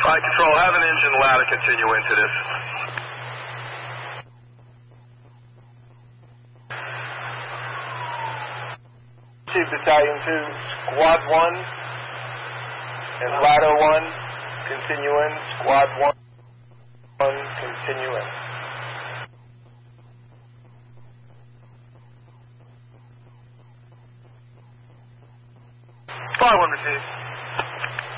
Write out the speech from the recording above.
Flight control, have an engine ladder continue into this. Chief Battalion 2, Squad 1 and Ladder 1, continue in. Squad 1, continue in. 5-1 received.